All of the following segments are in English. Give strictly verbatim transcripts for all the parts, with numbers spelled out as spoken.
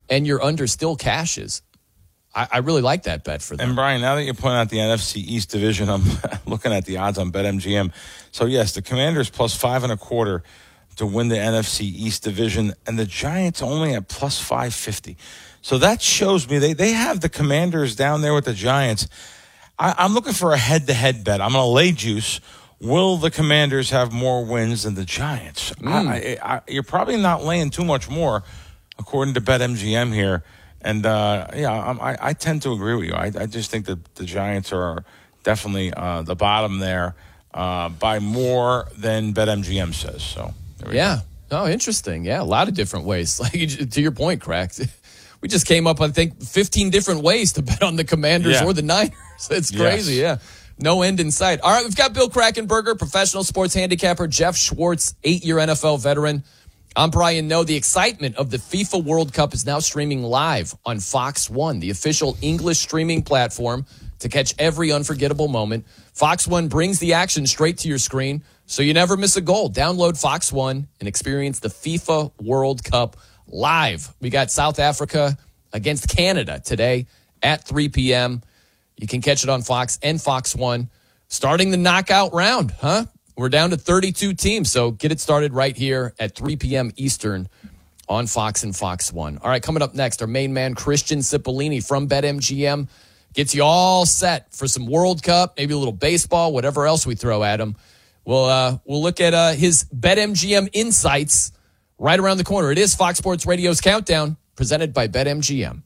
and your under still cashes. I, I really like that bet for them. And, Brian, now that you point out the N F C East division, I'm looking at the odds on BetMGM. So, yes, the Commanders plus five and a quarter to win the N F C East division, and the Giants only at plus five fifty. So that shows me they, they have the Commanders down there with the Giants. I, I'm looking for a head-to-head bet. I'm going to lay juice. Will the Commanders have more wins than the Giants? Mm. I, I, I, you're probably not laying too much more, according to BetMGM here. And, uh, yeah, I, I tend to agree with you. I, I just think that the Giants are definitely uh, the bottom there uh, by more than BetMGM says. So, there we yeah. go. Oh, interesting. Yeah, a lot of different ways. Like to your point, Crack. We just came up, I think, fifteen different ways to bet on the Commanders yeah. or the Niners. It's crazy, yes. yeah. No end in sight. All right, we've got Bill Krackomberger, professional sports handicapper, Jeff Schwartz, eight-year N F L veteran. I'm Brian Noe. The excitement of the FIFA World Cup is now streaming live on Fox One, the official English streaming platform to catch every unforgettable moment. Fox One brings the action straight to your screen, so you never miss a goal. Download Fox One and experience the FIFA World Cup live. We got South Africa against Canada today at three p.m. You can catch it on Fox and Fox One. Starting the knockout round, huh? We're down to thirty-two teams, so get it started right here at three p.m. Eastern on Fox and Fox One. All right, coming up next, our main man, Christian Cipollini from BetMGM, gets you all set for some World Cup, maybe a little baseball, whatever else we throw at him. We'll, uh, we'll look at uh, his BetMGM insights right around the corner. It is Fox Sports Radio's Countdown, presented by BetMGM.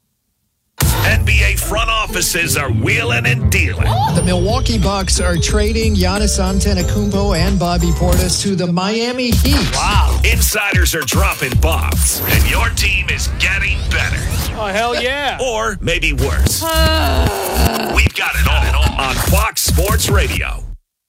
N B A front offices are wheeling and dealing. The Milwaukee Bucks are trading Giannis Antetokounmpo and Bobby Portis to the Miami Heat. Wow. Insiders are dropping bombs, and your team is getting better. Oh, hell yeah. Or maybe worse. We've got it all on Fox Sports Radio.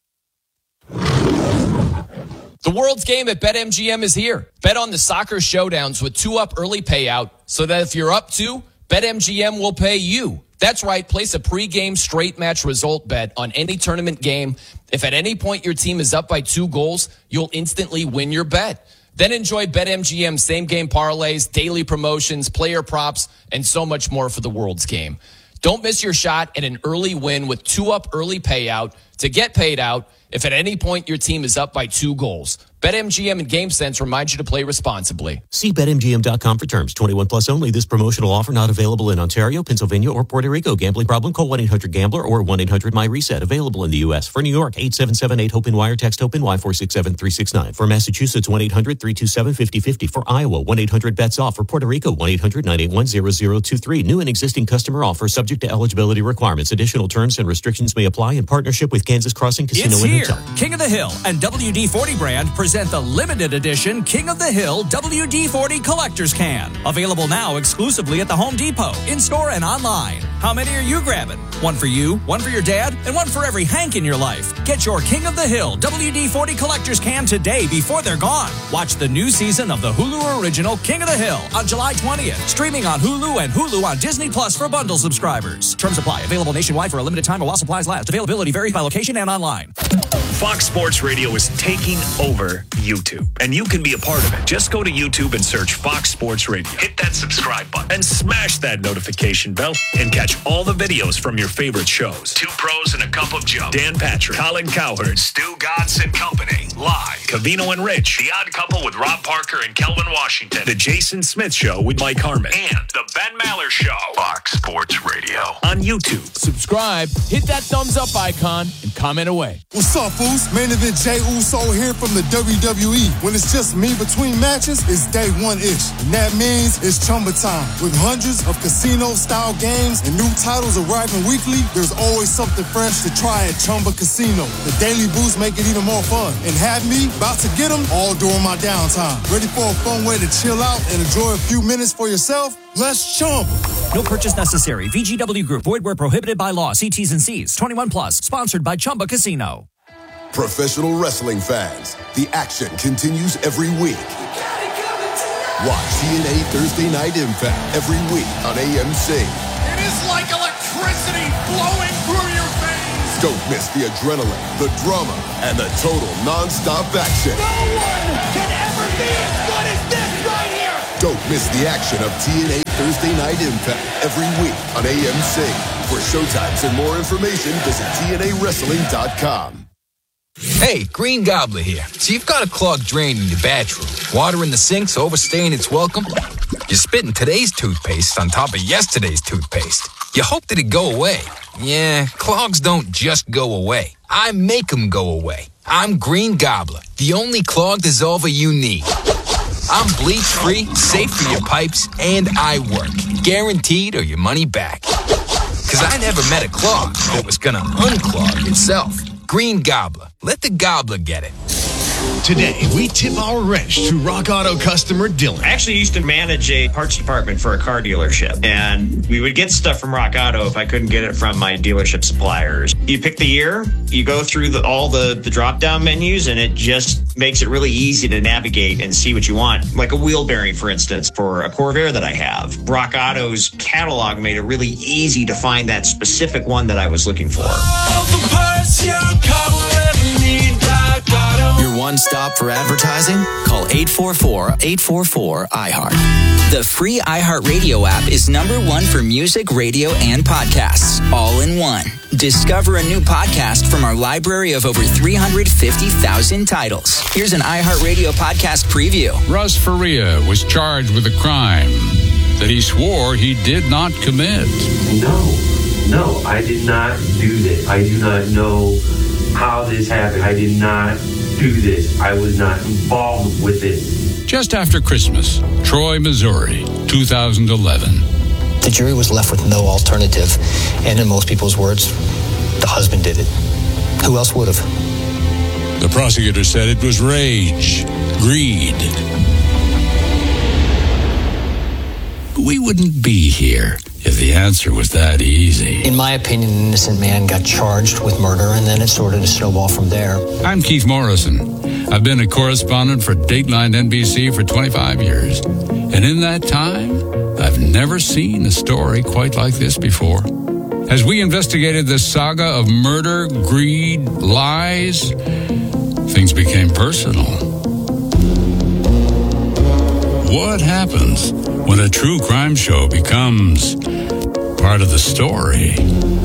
The world's game at BetMGM is here. Bet on the soccer showdowns with two-up early payout so that if you're up two, BetMGM will pay you. That's right. Place a pregame straight match result bet on any tournament game. If at any point your team is up by two goals, you'll instantly win your bet. Then enjoy BetMGM same-game parlays, daily promotions, player props, and so much more for the world's game. Don't miss your shot at an early win with two-up early payout to get paid out if at any point your team is up by two goals. BetMGM and GameSense remind you to play responsibly. See Bet M G M dot com for terms. twenty-one plus only. This promotional offer not available in Ontario, Pennsylvania, or Puerto Rico. Gambling problem? Call one eight hundred gambler or one eight hundred my reset. Available in the U S. For New York, eight seven seven eight hope wire. Text HOPE-NY four six seven three six nine. For Massachusetts, one eight hundred three two seven five zero five zero. For Iowa, one eight hundred bets off. For Puerto Rico, one eight hundred nine eight one zero zero two three. New and existing customer offer subject to eligibility requirements. Additional terms and restrictions may apply in partnership with Kansas Crossing Casino it's and here. Hotel. King of the Hill and W D forty brand present the limited edition King of the Hill W D forty Collector's Can. Available now exclusively at the Home Depot, in-store and online. How many are you grabbing? One for you, one for your dad, and one for every Hank in your life. Get your King of the Hill W D forty Collector's Can today before they're gone. Watch the new season of the Hulu original King of the Hill on July twentieth. Streaming on Hulu and Hulu on Disney Plus for bundle subscribers. Terms apply. Available nationwide for a limited time while supplies last. Availability varies by location and online. Fox Sports Radio is taking over YouTube, and you can be a part of it. Just go to YouTube and search Fox Sports Radio. Hit that subscribe button and smash that notification bell and catch all the videos from your favorite shows. Two Pros and a Cup of Joe, Dan Patrick, Colin Cowherd, Stu Godson and Company, live. Covino and Rich, The Odd Couple with Rob Parker and Kelvin Washington, The Jason Smith Show with Mike Harmon, and The Ben Maller Show. Fox Sports Radio on YouTube. Subscribe, hit that thumbs up icon, and comment away. What's up, fools? Main event Jey Uso here from the W W E. When it's just me between matches, it's day one-ish. And that means it's Chumba time. With hundreds of casino-style games and new titles arriving weekly, there's always something fresh to try at Chumba Casino. The daily boosts make it even more fun. And have me about to get them all during my downtime. Ready for a fun way to chill out and enjoy a few minutes for yourself? Let's Chumba. No purchase necessary. V G W Group. Void where prohibited by law. See T's and C's. twenty-one plus. Sponsored by Chumba Casino. Professional wrestling fans, the action continues every week. Watch T N A Thursday Night Impact every week on A M C. It is like electricity flowing through your veins. Don't miss the adrenaline, the drama, and the total non-stop action. No one can ever be as good as this right here. Don't miss the action of T N A Thursday Night Impact every week on A M C. For showtimes and more information, visit T N A wrestling dot com. Hey, Green Gobbler here. So you've got a clogged drain in your bathroom. Water in the sink's overstaying its welcome. You're spitting today's toothpaste on top of yesterday's toothpaste. You hope that it'd go away. Yeah, clogs don't just go away. I make them go away. I'm Green Gobbler, the only clog dissolver you need. I'm bleach-free, safe for your pipes, and I work. Guaranteed or your money back. Because I never met a clog that was going to unclog itself. Green Gobbler. Let the gobbler get it. Today, we tip our wrench to Rock Auto customer Dylan. I actually used to manage a parts department for a car dealership, and we would get stuff from Rock Auto if I couldn't get it from my dealership suppliers. You pick the year, you go through the, all the, the drop-down menus, and it just makes it really easy to navigate and see what you want. Like a wheel bearing, for instance, for a Corvair that I have. Rock Auto's catalog made it really easy to find that specific one that I was looking for. All the parts your car will ever need, Rock Auto. Your one stop for advertising? Call eight four four, eight four four, I heart. The free iHeartRadio app is number one for music, radio, and podcasts, all in one. Discover a new podcast from our library of over three hundred fifty thousand titles. Here's an iHeartRadio podcast preview. Russ Faria was charged with a crime that he swore he did not commit. No, no, I did not do this. I do not know how this happened. I did not do this. I was not involved with it. Just after Christmas, Troy, Missouri, two thousand eleven. The jury was left with no alternative, and in most people's words, the husband did it. Who else would have? The prosecutor said it was rage, greed. We wouldn't be here if the answer was that easy. In my opinion, an innocent man got charged with murder, and then it started to snowball from there. I'm Keith Morrison. I've been a correspondent for Dateline N B C for twenty-five years. And in that time, I've never seen a story quite like this before. As we investigated this saga of murder, greed, lies, things became personal. What happens when a true crime show becomes part of the story?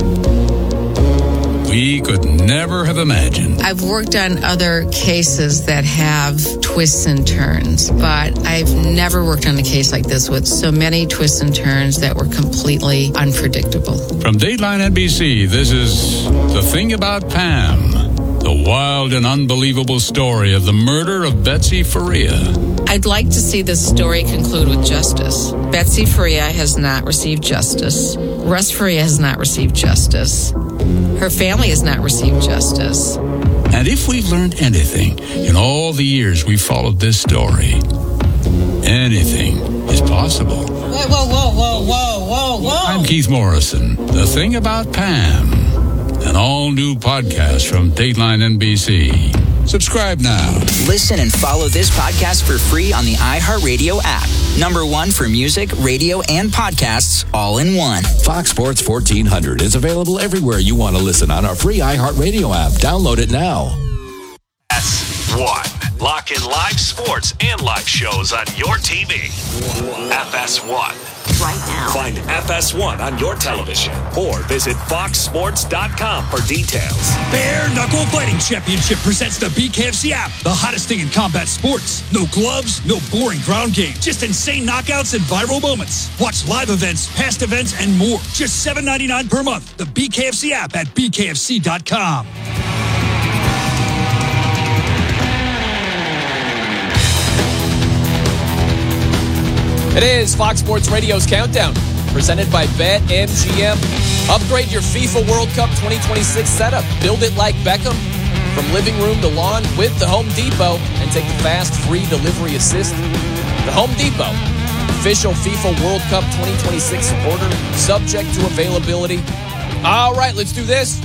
We could never have imagined. I've worked on other cases that have twists and turns, but I've never worked on a case like this with so many twists and turns that were completely unpredictable. From Dateline N B C, this is The Thing About Pam, the wild and unbelievable story of the murder of Betsy Faria. I'd like to see this story conclude with justice. Betsy Faria has not received justice. Russ Faria has not received justice. Her family has not received justice. And if we've learned anything in all the years we've followed this story, anything is possible. Whoa, whoa, whoa, whoa, whoa, whoa, whoa. I'm Keith Morrison. The Thing About Pam, an all-new podcast from Dateline N B C. Subscribe now. Listen and follow this podcast for free on the iHeartRadio app. Number one for music, radio, and podcasts, all in one. Fox Sports fourteen hundred is available everywhere you want to listen on our free iHeartRadio app. Download it now. F S one. Lock in live sports and live shows on your T V. F S one. Right now. Find F S one on your television or visit fox sports dot com for details. Bare Knuckle Fighting Championship presents the B K F C app, the hottest thing in combat sports. No gloves, no boring ground game, just insane knockouts and viral moments. Watch live events, past events, and more. Just seven ninety-nine per month. The B K F C app at b k f c dot com. It is Fox Sports Radio's Countdown, presented by BetMGM. Upgrade your FIFA World Cup twenty twenty-six setup. Build it like Beckham, from living room to lawn with the Home Depot, and take the fast, free delivery assist. The Home Depot, official FIFA World Cup twenty twenty-six supporter, subject to availability. All right, let's do this.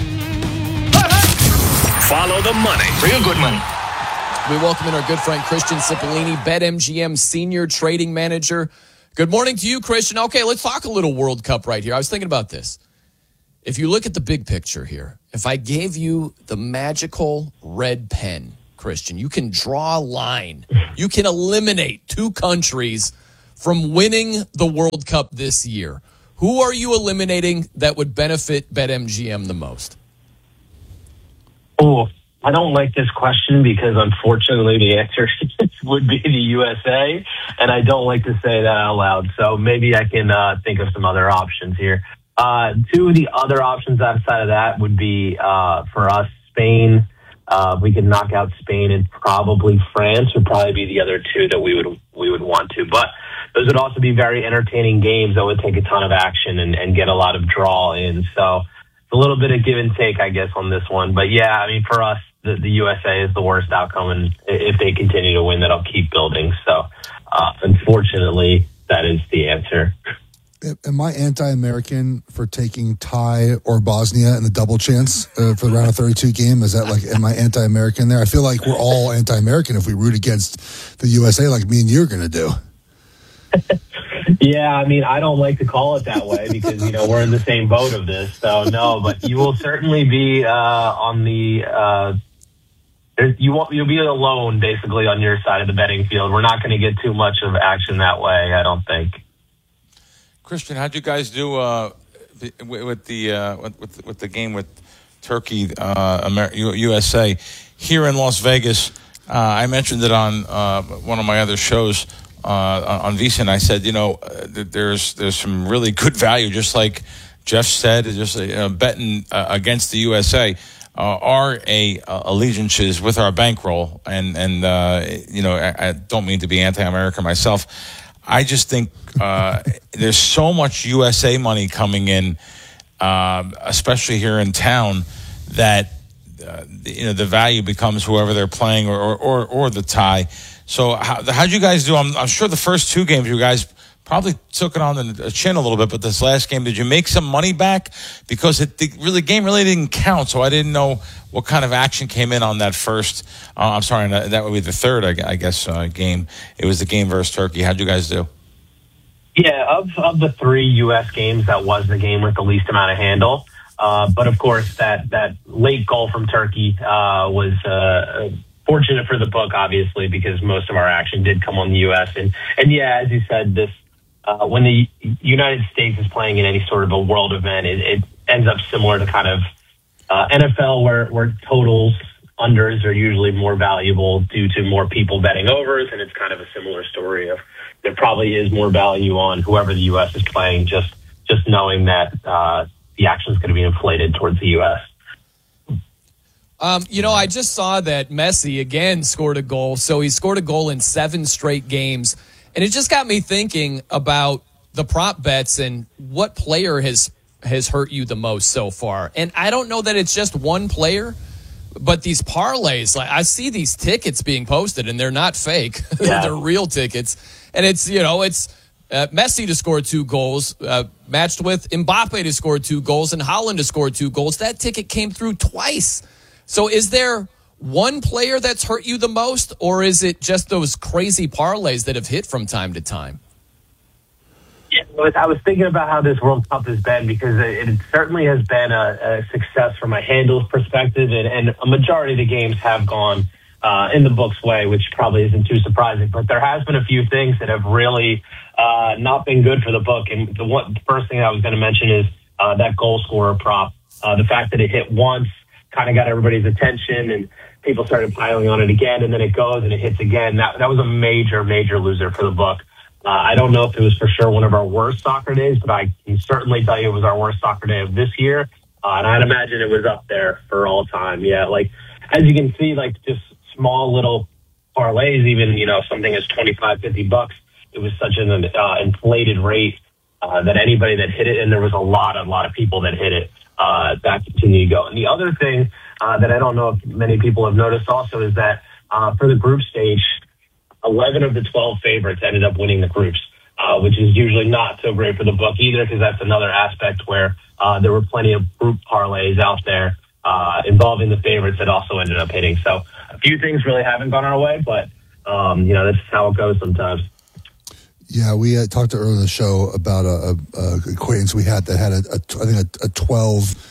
Follow the money. Real good money. We welcome in our good friend Christian Cipollini, BetMGM Senior Trading Manager. Good morning to you, Christian. Okay, let's talk a little World Cup right here. I was thinking about this. If you look at the big picture here, if I gave you the magical red pen, Christian, you can draw a line. You can eliminate two countries from winning the World Cup this year, who are you eliminating that would benefit BetMGM the most? Oh, I don't like this question because unfortunately the answer would be the U S A, and I don't like to say that out loud. So maybe I can uh, think of some other options here. Uh, two of the other options outside of that would be uh, for us, Spain. Uh, we could knock out Spain, and probably France would probably be the other two that we would we would want to. But those would also be very entertaining games that would take a ton of action and, and get a lot of draw in. So it's a little bit of give and take, I guess, on this one. But yeah, I mean, for us, the, the U S A is the worst outcome, and if they continue to win, that'll keep building. So uh, unfortunately, that is the answer. Am I anti-American for taking Thai or Bosnia in the double chance uh, for the round of thirty-two game? Is that like, am I anti-American there? I feel like we're all anti-American if we root against the U S A like me and you are going to do. Yeah, I mean, I don't like to call it that way because, you know, we're in the same boat of this. So, no, but you will certainly be uh, on the uh, – you won't, you'll be alone, basically, on your side of the betting field. We're not going to get too much of action that way, I don't think. Christian, how'd you guys do uh, with the uh, with with the game with Turkey, uh, Amer- U S A here in Las Vegas? Uh, I mentioned it on uh, one of my other shows uh, on VSiN. I said, you know, uh, there's there's some really good value, just like Jeff said, just uh, you know, betting uh, against the U S A. Uh, our a uh, allegiances with our bankroll, and and uh, you know, I, I don't mean to be anti-American myself. I just think uh, there's so much U S A money coming in, uh, especially here in town, that uh, you know the value becomes whoever they're playing or or, or, or the tie. So how, how'd you guys do? I'm, I'm sure the first two games you guys probably took it on the chin a little bit, but this last game, did you make some money back? Because it, the really game really didn't count, so I didn't know what kind of action came in on that first. Uh, I'm sorry, that would be the third, I, I guess, uh, game. It was the game versus Turkey. How'd you guys do? Yeah, of of the three U S games, that was the game with the least amount of handle. Uh, but of course, that that late goal from Turkey uh, was uh, fortunate for the book, obviously, because most of our action did come on the U S. And and yeah, as you said, this. Uh, when the United States is playing in any sort of a world event, it, it ends up similar to kind of uh, N F L where, where totals, unders are usually more valuable due to more people betting overs, and it's kind of a similar story of there probably is more value on whoever the U S is playing, just just knowing that uh, the action is going to be inflated towards the U S. Um, you know, I just saw that Messi again scored a goal, so he scored a goal in seven straight games. And it just got me thinking about the prop bets and what player has has hurt you the most so far. And I don't know that it's just one player, but these parlays, like I see these tickets being posted and they're not fake. Yeah. They're real tickets. And it's, you know, it's uh, Messi to score two goals uh, matched with Mbappe to score two goals and Haaland to score two goals. That ticket came through twice. So is there one player that's hurt you the most, or is it just those crazy parlays that have hit from time to time? Yeah, I was thinking about how this World Cup has been, because it, it certainly has been a, a success from a handles perspective, and, and a majority of the games have gone uh, in the book's way, which probably isn't too surprising. But there has been a few things that have really uh, not been good for the book. And the, one, the first thing I was going to mention is uh, that goal scorer prop. Uh, the fact that it hit once kind of got everybody's attention, and people started piling on it again, and then it goes and it hits again. That that was a major, major loser for the book. Uh, I don't know if it was for sure one of our worst soccer days, but I can certainly tell you it was our worst soccer day of this year. Uh, and I'd imagine it was up there for all time. Yeah, like, as you can see, like, just small little parlays, even, you know, something as twenty-five, fifty bucks, it was such an uh, inflated rate uh, that anybody that hit it, and there was a lot, a lot of people that hit it, uh, that continued to go. And the other thing Uh, that I don't know if many people have noticed also is that uh, for the group stage, eleven of the twelve favorites ended up winning the groups, uh, which is usually not so great for the book either, because that's another aspect where uh, there were plenty of group parlays out there uh, involving the favorites that also ended up hitting. So a few things really haven't gone our way, but, um, you know, that's how it goes sometimes. Yeah, we uh, talked earlier in the show about a, a, a acquaintance we had that had, a, a, I think, a, a twelve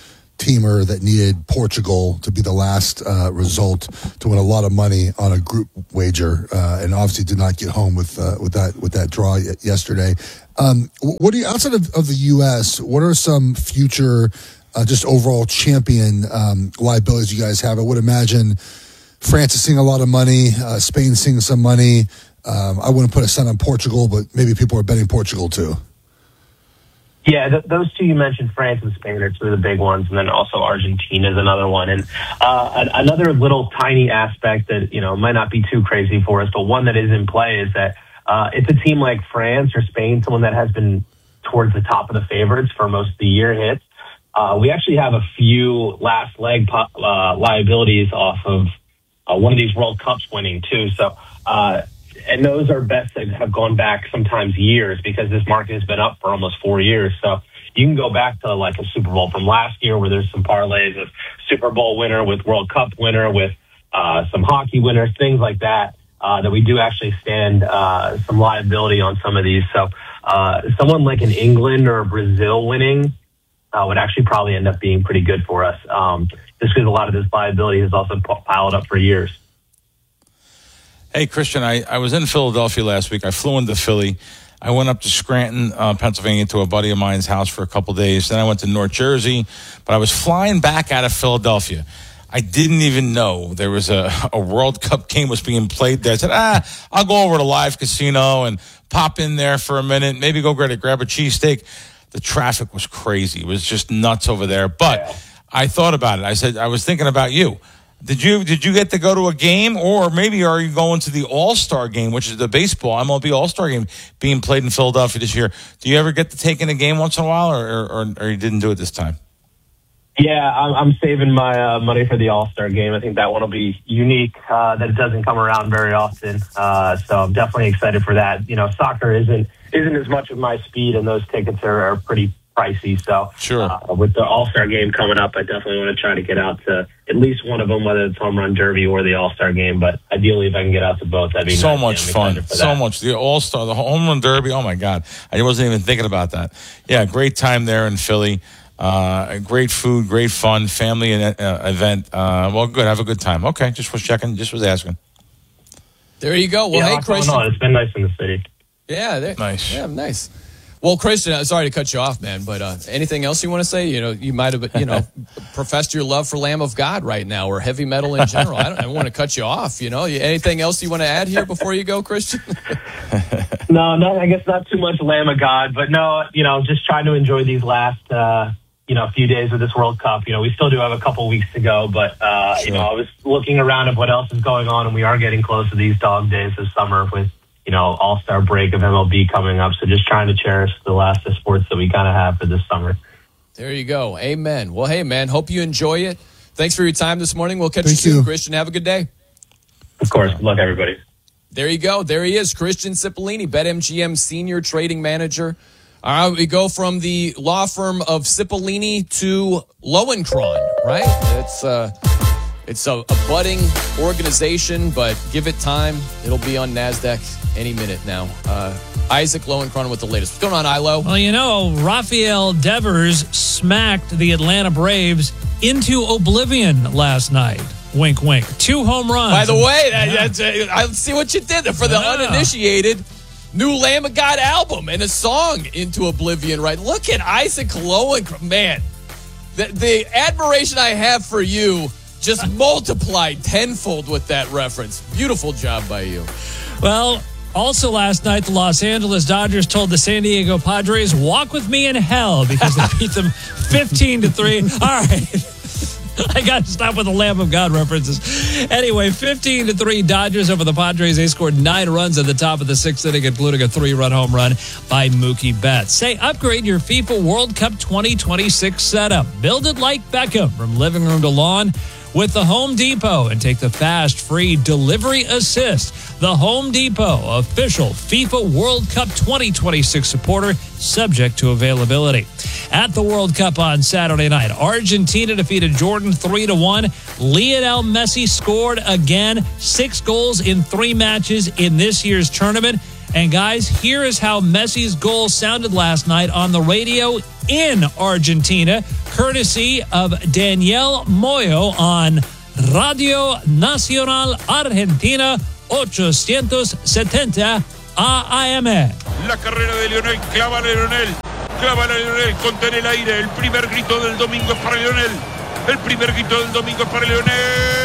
teamer that needed Portugal to be the last uh, result to win a lot of money on a group wager, uh, and obviously did not get home with uh, with that with that draw y- yesterday. Um, what do you outside of, of the U S? What are some future, uh, just overall champion um, liabilities you guys have? I would imagine France is seeing a lot of money, uh, Spain seeing some money. Um, I wouldn't put a cent on Portugal, but maybe people are betting Portugal too. Yeah, th- those two you mentioned, France and Spain, are two of the big ones, and then also Argentina is another one. And uh, an- another little tiny aspect that, you know, might not be too crazy for us, but one that is in play is that uh, it's a team like France or Spain, someone that has been towards the top of the favorites for most of the year hits. Uh, we actually have a few last leg po- uh, liabilities off of uh, one of these World Cups winning, too. So, uh, and those are bets that have gone back sometimes years because this market has been up for almost four years. So you can go back to like a Super Bowl from last year where there's some parlays of Super Bowl winner with World Cup winner with uh, some hockey winners, things like that, uh, that we do actually stand uh, some liability on some of these. So uh, someone like an England or Brazil winning uh, would actually probably end up being pretty good for us. Um, just because a lot of this liability has also piled up for years. Hey, Christian, I, I was in Philadelphia last week. I flew into Philly. I went up to Scranton, uh, Pennsylvania, to a buddy of mine's house for a couple days. Then I went to North Jersey, but I was flying back out of Philadelphia. I didn't even know there was a, a World Cup game was being played there. I said, ah, I'll go over to Live Casino and pop in there for a minute, maybe go grab a, grab a cheesesteak. The traffic was crazy. It was just nuts over there. But I thought about it. I said, I was thinking about you. Did you did you get to go to a game, or maybe are you going to the All-Star game, which is the baseball M L B All-Star game being played in Philadelphia this year? Do you ever get to take in a game once in a while, or or, or you didn't do it this time? Yeah, I'm, I'm saving my uh, money for the All-Star game. I think that one will be unique, uh, that it doesn't come around very often. Uh, so I'm definitely excited for that. You know, soccer isn't isn't as much of my speed, and those tickets are, are pretty pricey. So sure. uh, with the All-Star game coming up, I definitely want to try to get out to at least one of them, whether it's Home Run Derby or the All-Star game. But ideally, if I can get out to both, that'd be so nice. much Yeah, fun. So that. much. The All-Star, the Home Run Derby. Oh, my God. I wasn't even thinking about that. Yeah, great time there in Philly. Uh, great food, great fun, family uh, event. Uh, well, good. Have a good time. Okay, just was checking, just was asking. There you go. Well, yeah, hey, what's going Christian. on? It's been nice in the city. Yeah, there, nice. Yeah, nice. Well, Christian, uh, sorry to cut you off, man, but uh, anything else you want to say? You know, you might have, you know, professed your love for Lamb of God right now, or heavy metal in general. I don't, I don't want to cut you off. You know, anything else you want to add here before you go, Christian? no, no, I guess not too much Lamb of God, but no, you know, just trying to enjoy these last, uh, you know, few days of this World Cup. You know, we still do have a couple weeks to go, but uh, sure. you know, I was looking around at what else is going on, and we are getting close to these dog days this summer with, you know, all-star break of M L B coming up. So just trying to cherish the last of sports that we kind of have for this summer. There you go. Amen. Well, hey, man, hope you enjoy it. Thanks for your time this morning. We'll catch Thank you soon, you. Christian. Have a good day. Of course. Good luck, everybody. There you go. There he is, Christian Cipollini, BetMGM Senior Trading Manager. All right, we go from the law firm of Cipollini to Lowenkron, right? It's uh, it's a, a budding organization, but give it time. It'll be on NASDAQ any minute now. Uh, Isaac Lowenkron with the latest. What's going on, Ilo? Well, you know, Rafael Devers smacked the Atlanta Braves into oblivion last night. Wink, wink. Two home runs. By the way, that, yeah. that's, uh, I see what you did there for the yeah. uninitiated. New Lamb of God album and a song into oblivion, right? Look at Isaac Lowenkron. Man, the, the admiration I have for you just multiplied tenfold with that reference. Beautiful job by you. Well, also last night, the Los Angeles Dodgers told the San Diego Padres, walk with me in hell, because they beat them fifteen to three. All right. I got to stop with the Lamb of God references. Anyway, fifteen to three Dodgers over the Padres. They scored nine runs at the top of the sixth inning, including a three-run home run by Mookie Betts. Say, upgrade your FIFA World Cup twenty twenty-six setup. Build it like Beckham from living room to lawn with the Home Depot and take the fast, free delivery assist. The Home Depot, official FIFA World Cup twenty twenty-six supporter, subject to availability. At the World Cup on Saturday night, Argentina defeated Jordan three to one. Lionel Messi scored again, six goals in three matches in this year's tournament. And guys, here is how Messi's goal sounded last night on the radio in Argentina courtesy of Danielle Moyo on Radio Nacional Argentina ochocientos setenta A M. La carrera de Lionel, clávala Lionel, clávala Lionel, contén el aire, el primer grito del domingo es para Lionel, el primer grito del domingo es para Lionel.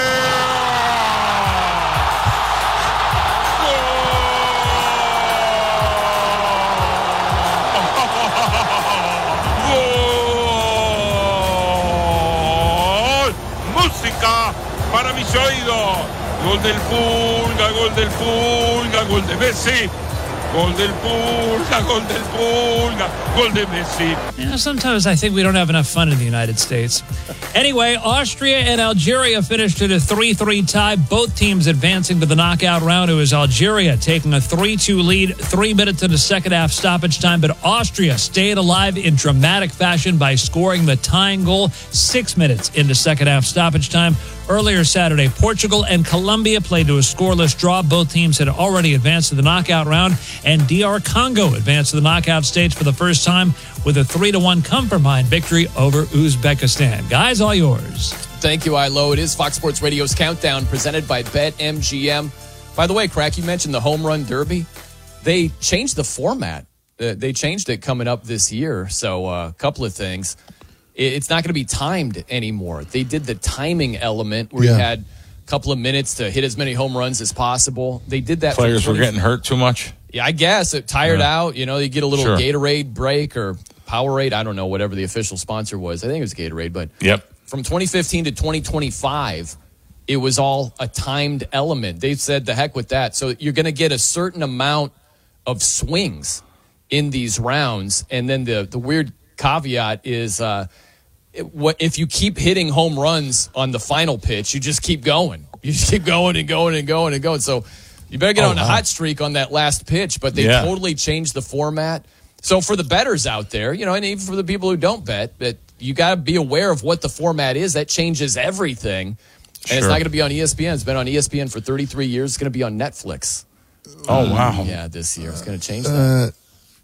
Para mis oídos, gol del Pulga, gol del Pulga, gol de Messi, gol del Pulga, gol del Pulga, gol de Messi. You know, sometimes I think we don't have enough fun in the United States. Anyway, Austria and Algeria finished at a three three tie. Both teams advancing to the knockout round. It was Algeria taking a three two lead, three minutes into second half stoppage time, but Austria stayed alive in dramatic fashion by scoring the tying goal six minutes into second half stoppage time. Earlier Saturday, Portugal and Colombia played to a scoreless draw. Both teams had already advanced to the knockout round, and D R Congo advanced to the knockout stage for the first time with a three to one come-from-behind victory over Uzbekistan. Guys, all yours. Thank you, Ilo. It is Fox Sports Radio's Countdown presented by BetMGM. By the way, Crack, you mentioned the Home Run Derby. They changed the format. Uh, they changed it coming up this year. So uh, a couple of things. It's not going to be timed anymore. They did the timing element where yeah. you had a couple of minutes to hit as many home runs as possible. They did that. Players were getting hurt too much? Yeah, I guess. It tired yeah. out. You know, you get a little sure. Gatorade break or Powerade. I don't know, whatever the official sponsor was. I think it was Gatorade. But yep. from twenty fifteen to twenty twenty-five, it was all a timed element. They said the heck with that. So you're going to get a certain amount of swings in these rounds. And then the, the weird caveat is uh, it, what if you keep hitting home runs on the final pitch, you just keep going. You just keep going and going and going and going. So you better get oh, on wow. a hot streak on that last pitch. But they yeah. totally changed the format. So for the bettors out there, you know, and even for the people who don't bet, that you got to be aware of what the format is. That changes everything. And sure. it's not going to be on E S P N. It's been on E S P N for thirty-three years. It's going to be on Netflix. Oh, wow. Yeah, this year. It's going to change that.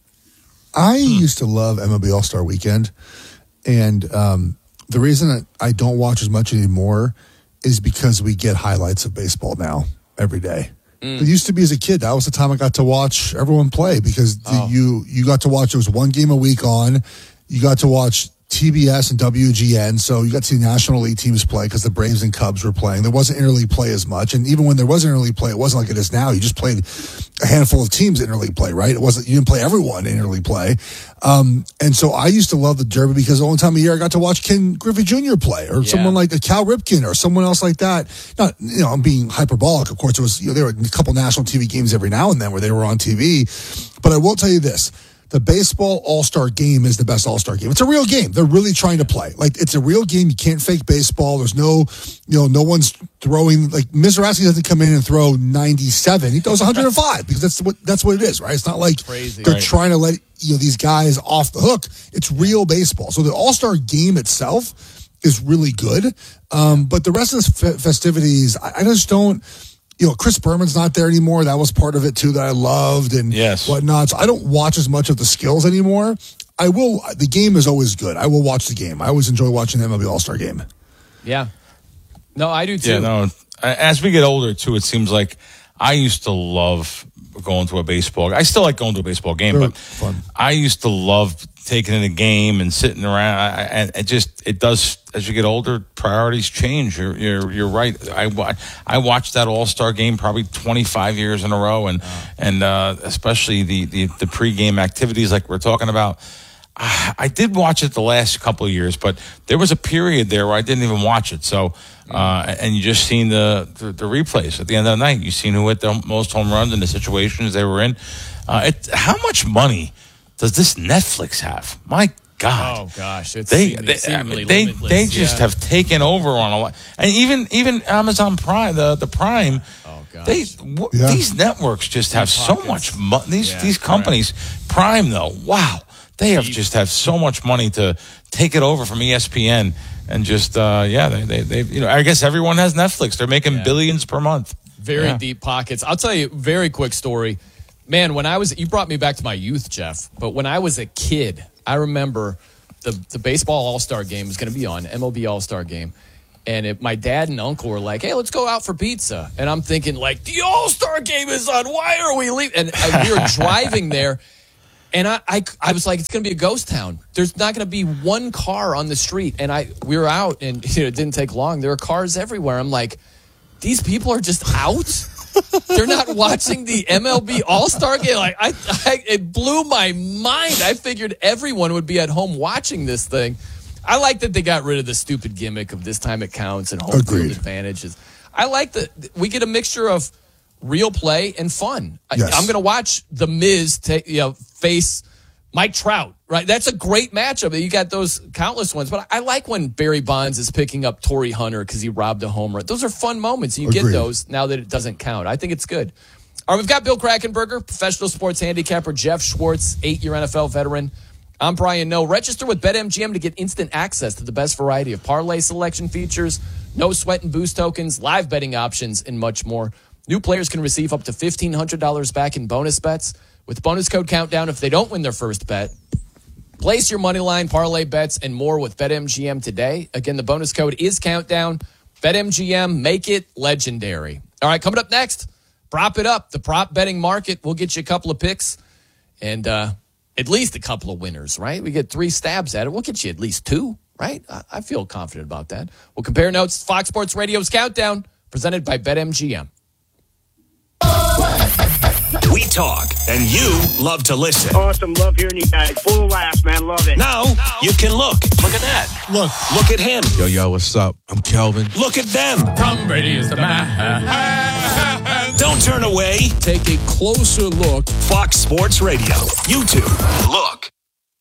Uh, I used to love M L B All-Star Weekend. And um, the reason that I don't watch as much anymore is because we get highlights of baseball now every day. Mm. It used to be as a kid. That was the time I got to watch everyone play because the, oh. you you got to watch, it was one game a week on. You got to watch T B S and W G N, so you got to see National League teams play because the Braves and Cubs were playing. There wasn't interleague play as much, and even when there was interleague play, it wasn't like it is now. You just played a handful of teams in interleague play, right? It wasn't, you didn't play everyone in interleague play. Um, and so I used to love the Derby because the only time of year I got to watch Ken Griffey Junior play, or yeah. someone like a Cal Ripken, or someone else like that. Not, you know, I'm being hyperbolic. Of course, it was, you know, there were a couple national T V games every now and then where they were on T V. But I will tell you this. The baseball all-star game is the best all-star game. It's a real game. They're really trying to play. Like, it's a real game. You can't fake baseball. There's no, you know, no one's throwing, like, Mizrachi doesn't come in and throw ninety-seven. He throws one hundred five because that's what, that's what it is, right? It's not like Crazy, they're right. trying to let, you know, these guys off the hook. It's real baseball. So the all-star game itself is really good. Um, but the rest of the f- festivities, I, I just don't, you know, Chris Berman's not there anymore. That was part of it, too, that I loved and yes. whatnot. So I don't watch as much of the skills anymore. I will. The game is always good. I will watch the game. I always enjoy watching the M L B All-Star game. Yeah. No, I do, too. Yeah, no. As we get older, too, it seems like I used to love going to a baseball. I still like going to a baseball game, Very but fun. I used to love taking in a game and sitting around. I, and it just, it does, as you get older, priorities change. You're, you're, you're right. I, I watched that All-Star game probably twenty-five years in a row. And, oh. and, uh, especially the, the, the pregame activities like we're talking about. I, I did watch it the last couple of years, but there was a period there where I didn't even watch it. So, uh, and you just seen the, the, the replays at the end of the night. You seen who hit the most home runs in the situations they were in. Uh, it, how much money does this Netflix have? My God! Oh gosh, it's they seemingly, they seemingly they, limitless. they just yeah. have taken over on a lot, and even even Amazon Prime, the the Prime. Oh gosh, they w- Yeah. these networks just have so much money. These Yeah, these companies, Prime though, wow, they have Deep. just have so much money to take it over from E S P N and just uh, yeah, they they they you know I guess everyone has Netflix. They're making Yeah. billions per month. Very Yeah. deep pockets. I'll tell you, very quick story. Man, when I was, you brought me back to my youth, Jeff, but when I was a kid, I remember the, the baseball All-Star game was going to be on, M L B All-Star game. And it, my dad and uncle were like, hey, let's go out for pizza. And I'm thinking, like, the All-Star game is on. Why are we leaving? And I, we were driving there. And I, I, I was like, it's going to be a ghost town. There's not going to be one car on the street. And I, we were out, and you know, it didn't take long. There were cars everywhere. I'm like, these people are just out? They're not watching the M L B All-Star game? Like, I, I, it blew my mind. I figured everyone would be at home watching this thing. I like that they got rid of the stupid gimmick of this time it counts and home field advantages. I like that we get a mixture of real play and fun. Yes. I, I'm going to watch The Miz take, you know, face Mike Trout, right? That's a great matchup. You got those countless ones. But I like when Barry Bonds is picking up Torrey Hunter because he robbed a home run. Those are fun moments. You Agreed. get those now that it doesn't count. I think it's good. All right, we've got Bill Krackomberger, professional sports handicapper, Jeff Schwartz, eight-year N F L veteran. I'm Brian Noe. Register with BetMGM to get instant access to the best variety of parlay selection features, no sweat and boost tokens, live betting options, and much more. New players can receive up to fifteen hundred dollars back in bonus bets with bonus code Countdown if they don't win their first bet. Place your money line, parlay bets, and more with BetMGM today. Again, the bonus code is Countdown. BetMGM, make it legendary. All right, coming up next, prop it up. The prop betting market. We'll get you a couple of picks and uh, at least a couple of winners, right? We get three stabs at it. We'll get you at least two, right? I, I feel confident about that. We'll compare notes. Fox Sports Radio's Countdown, presented by BetMGM. We talk, and you love to listen. Awesome. Love hearing you guys. Full of laughs, man. Love it. Now, you can look. Look at that. Look. Look at him. Yo, yo, what's up? I'm Kelvin. Look at them. Tom Brady is the man. Don't turn away. Take a closer look. Fox Sports Radio. YouTube. Look.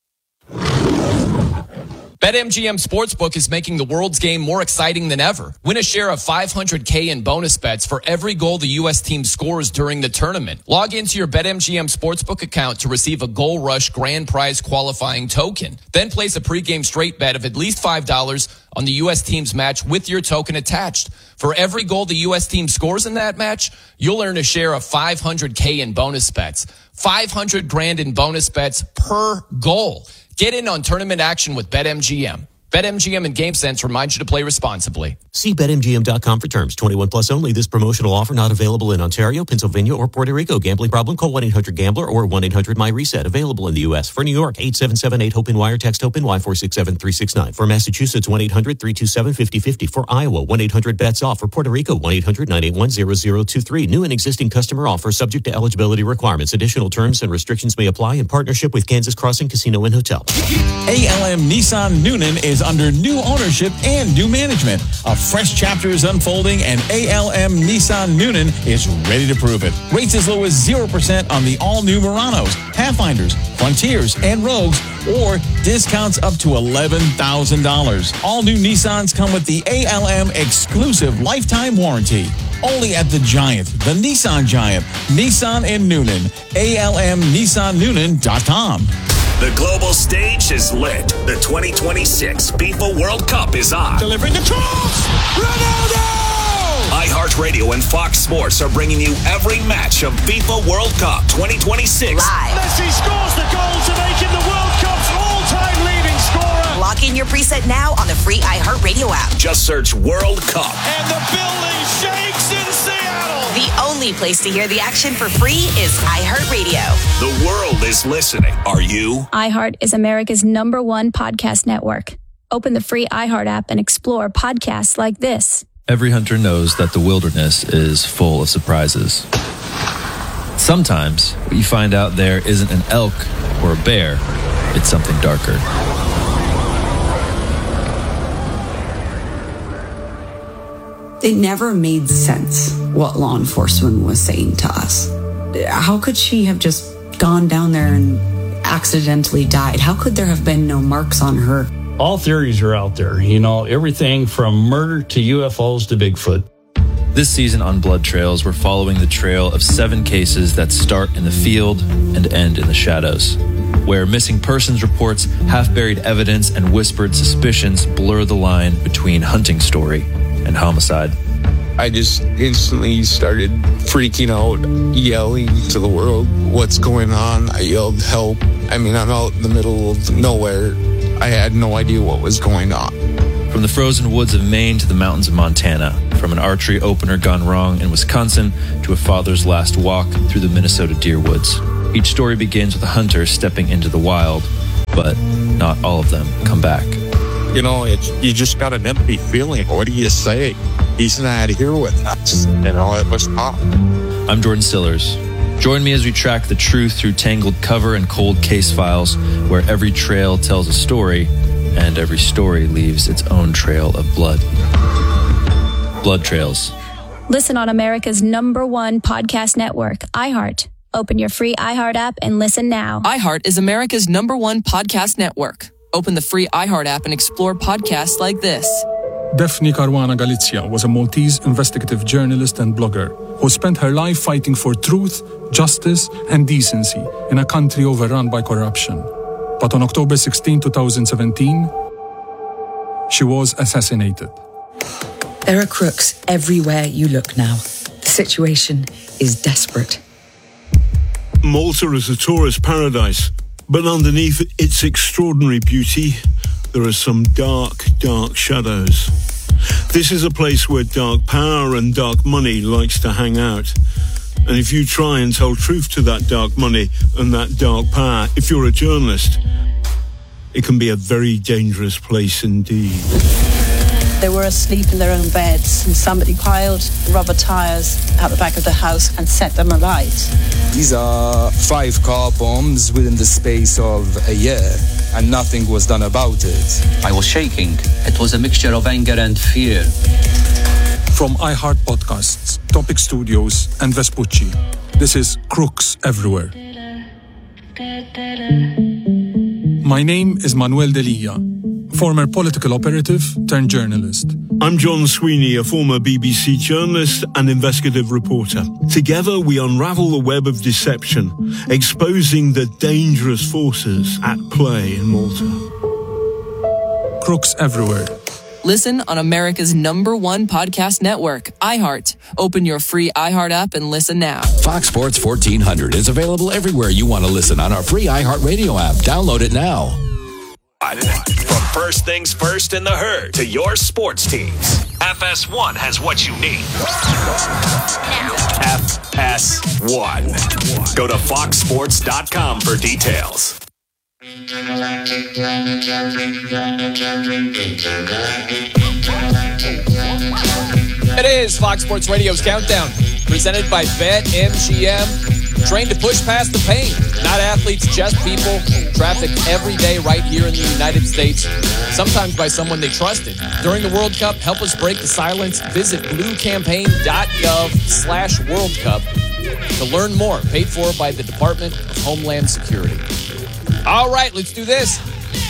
BetMGM Sportsbook is making the world's game more exciting than ever. Win a share of five hundred K in bonus bets for every goal the U S team scores during the tournament. Log into your BetMGM Sportsbook account to receive a Goal Rush grand prize qualifying token. Then place a pregame straight bet of at least five dollars on the U S team's match with your token attached. For every goal the U S team scores in that match, you'll earn a share of five hundred K in bonus bets. five hundred grand in bonus bets per goal. Get in on tournament action with BetMGM. BetMGM and GameSense remind you to play responsibly. See Bet M G M dot com for terms. twenty-one plus only. This promotional offer not available in Ontario, Pennsylvania, or Puerto Rico. Gambling problem? Call one eight hundred gambler or one eight hundred my reset. Available in the U S. For New York, eight seven seven eight hope N Y or text HOPE-N Y four six seven three six nine. For Massachusetts, one eight hundred three two seven five zero five zero. For Iowa, one eight hundred bets off. For Puerto Rico, one eight hundred nine eight one zero zero two three. New and existing customer offer subject to eligibility requirements. Additional terms and restrictions may apply in partnership with Kansas Crossing Casino and Hotel. A L M Nissan Noonan is under new ownership and new management. A fresh chapter is unfolding, and A L M Nissan Noonan is ready to prove it. Rates as low as zero percent on the all-new Muranos, Pathfinders, Frontiers, and Rogues, or discounts up to eleven thousand dollars. All new Nissans come with the A L M exclusive lifetime warranty. Only at the Giant, the Nissan Giant, Nissan in Noonan, A L M Nissan Noonan dot com. The global stage is lit. The twenty twenty-six FIFA World Cup is on. Delivering the cross! Ronaldo! iHeartRadio and Fox Sports are bringing you every match of FIFA World Cup twenty twenty-six. Live. Messi scores the goal to make him the World Cup's all-time leading scorer. Lock in your preset now on the free iHeartRadio app. Just search World Cup. And the building shakes in Seattle. The only place to hear the action for free is iHeartRadio. The world is listening. Are you? iHeart is America's number one podcast network. Open the free iHeart app and explore podcasts like this. Every hunter knows that the wilderness is full of surprises. Sometimes what you find out there isn't an elk or a bear, it's something darker. It never made sense what law enforcement was saying to us. How could she have just gone down there and accidentally died? How could there have been no marks on her? All theories are out there, you know, everything from murder to U F Os to Bigfoot. This season on Blood Trails, we're following the trail of seven cases that start in the field and end in the shadows, where missing persons reports, half-buried evidence, and whispered suspicions blur the line between hunting story and homicide. I just instantly started freaking out, yelling to the world, what's going on? I yelled, help. I mean, I'm out in the middle of nowhere. I had no idea what was going on. From the frozen woods of Maine to the mountains of Montana, from an archery opener gone wrong in Wisconsin to a father's last walk through the Minnesota deer woods. Each story begins with a hunter stepping into the wild, but not all of them come back. You know, it's, you just got an empty feeling. What do you say? He's not here with us. You know, it was tough. I'm Jordan Stillers. Join me as we track the truth through tangled cover and cold case files, where every trail tells a story and every story leaves its own trail of blood. Blood Trails. Listen on America's number one podcast network, iHeart. Open your free iHeart app and listen now. iHeart is America's number one podcast network. Open the free iHeart app and explore podcasts like this. Daphne Caruana Galizia was a Maltese investigative journalist and blogger who spent her life fighting for truth, justice, and decency in a country overrun by corruption. But on October sixteenth, twenty seventeen, she was assassinated. There are crooks everywhere you look now. The situation is desperate. Malta is a tourist paradise, but underneath its extraordinary beauty, there are some dark, dark shadows. This is a place where dark power and dark money likes to hang out. And if you try and tell truth to that dark money and that dark power, if you're a journalist, it can be a very dangerous place indeed. They were asleep in their own beds, and somebody piled rubber tires out the back of the house and set them alight. These are five car bombs within the space of a year, and nothing was done about it. I was shaking. It was a mixture of anger and fear. From iHeart Podcasts, Topic Studios, and Vespucci, this is Crooks Everywhere. My name is Manuel Delia, former political operative turned journalist. I'm John Sweeney, a former B B C journalist and investigative reporter. Together, we unravel the web of deception, exposing the dangerous forces at play in Malta. Crooks Everywhere. Listen on America's number one podcast network, iHeart. Open your free iHeart app and listen now. Fox Sports fourteen hundred is available everywhere you want to listen on our free iHeart Radio app. Download it now. From first things first in the herd to your sports teams, F S one has what you need. F S one. Go to fox sports dot com for details. It is Fox Sports Radio's Countdown, presented by BetMGM. Trained to push past the pain. Not athletes, just people. Trafficked every day right here in the United States, sometimes by someone they trusted. During the World Cup, help us break the silence. Visit bluecampaign.gov slash World Cup to learn more. Paid for by the Department of Homeland Security. All right, let's do this.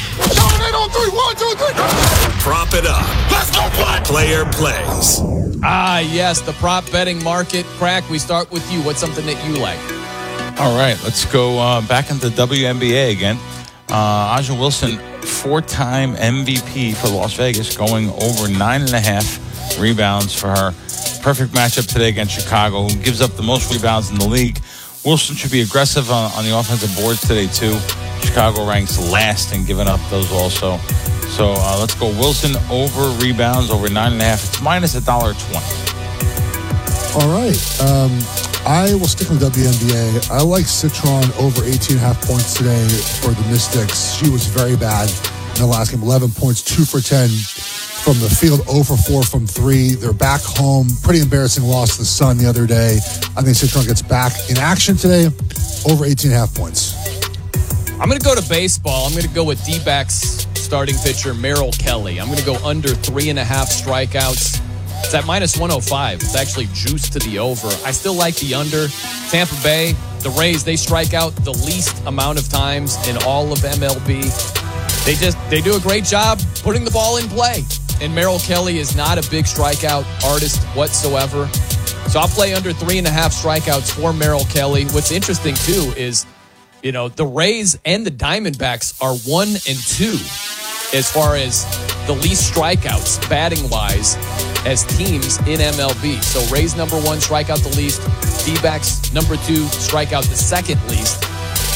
Prop it up. Let's go play. Player plays. Ah, yes, the prop betting market. Crack, we start with you. What's something that you like? All right, let's go uh, back into the W N B A again. Uh, Aja Wilson, four-time M V P for Las Vegas, going over nine and a half rebounds for her. Perfect matchup today against Chicago, who gives up the most rebounds in the league. Wilson should be aggressive on, on the offensive boards today, too. Chicago ranks last in giving up those also. So uh, let's go Wilson over rebounds, over nine and a half. It's minus a dollar twenty. All right. Um, I will stick with W N B A. I like Citron over eighteen and a half points today for the Mystics. She was very bad in the last game. eleven points, two for ten from the field, zero for four from three. They're back home. Pretty embarrassing loss to the Sun the other day. I think Citron gets back in action today, over eighteen and a half points. I'm going to go to baseball. I'm going to go with D-backs starting pitcher Merrill Kelly. I'm going to go under three and a half strikeouts. It's at minus one oh five. It's actually juiced to the over. I still like the under. Tampa Bay, the Rays, they strike out the least amount of times in all of M L B. They just, they do a great job putting the ball in play. And Merrill Kelly is not a big strikeout artist whatsoever. So I'll play under three and a half strikeouts for Merrill Kelly. What's interesting, too, is, you know, the Rays and the Diamondbacks are one and two as far as the least strikeouts, batting-wise, as teams in M L B. So Rays number one, strike out the least. D-backs number two, strike out the second least.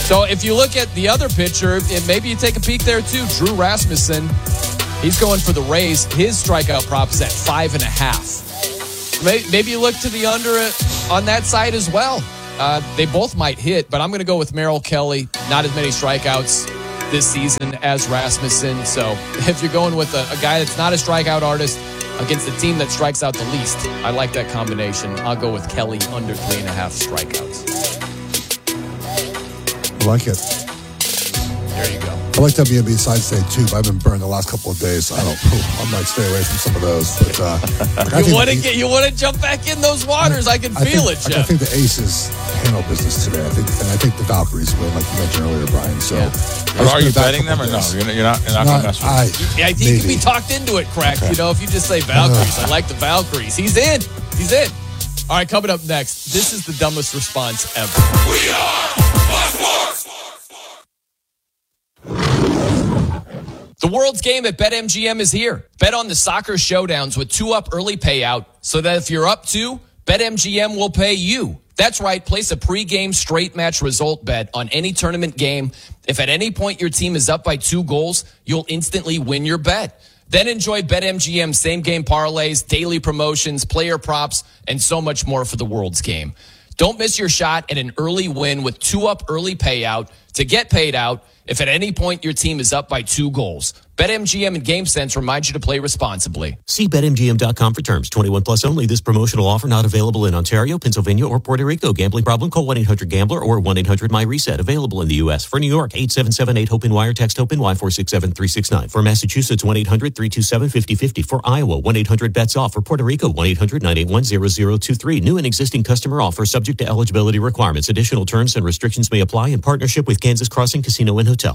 So if you look at the other pitcher, it, maybe you take a peek there too. Drew Rasmussen, he's going for the Rays. His strikeout prop is at five and a half. Maybe you look to the under on that side as well. Uh, they both might hit, but I'm going to go with Merrill Kelly. Not as many strikeouts this season as Rasmussen. So if you're going with a, a guy that's not a strikeout artist against a team that strikes out the least, I like that combination. I'll go with Kelly under three and a half strikeouts. I like it. There you go. I like W N B side state too, but I've been burned the last couple of days. So I don't. I might stay away from some of those. But uh, you want to get, you want to jump back in those waters. I can I feel think, it, Jeff. I think the Aces handle business today. I think, and I think the Valkyries win, like you mentioned earlier, Brian. So, yeah. Are you betting them or no? You're not. You're not, you're not, not going to mess with I, them. Yeah, I think you can be talked into it, Crack. Okay. You know, if you just say Valkyries, uh, I like the Valkyries. He's in. He's in. All right, coming up next. This is the dumbest response ever. We are Sports. The World's Game at BetMGM is here. Bet on the soccer showdowns with two-up early payout so that if you're up two, BetMGM will pay you. That's right. Place a pregame straight match result bet on any tournament game. If at any point your team is up by two goals, you'll instantly win your bet. Then enjoy BetMGM same-game parlays, daily promotions, player props, and so much more for the World's Game. Don't miss your shot at an early win with two-up early payout to get paid out if at any point your team is up by two goals. BetMGM and GameSense remind you to play responsibly. See Bet M G M dot com for terms. twenty-one plus only. This promotional offer not available in Ontario, Pennsylvania, or Puerto Rico. Gambling problem? Call one eight hundred gambler or one eight hundred my reset. Available in the U S. For New York, eight seven seven eight hope wire. Text HOPE-NY four six seven three six nine. For Massachusetts, one eight hundred three two seven five zero five zero. For Iowa, one eight hundred bets off. For Puerto Rico, one eight hundred nine eight one zero zero two three. New and existing customer offer subject to eligibility requirements. Additional terms and restrictions may apply in partnership with Kansas Crossing Casino and Hotel.